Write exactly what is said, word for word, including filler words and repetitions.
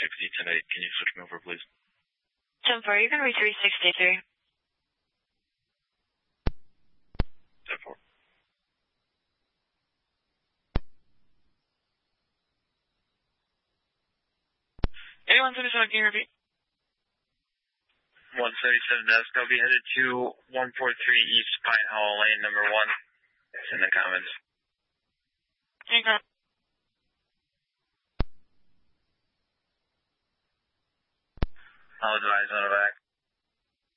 sixty tonight. Can you switch me over, please? ten four, you're going to be three sixty-three. ten four. eighty-one seventy-seven, can you repeat? one seventy-seven desk. I'll be headed to one forty-three East Pine Hall Lane, number one. It's in the comments. Okay. I'll advise on the back.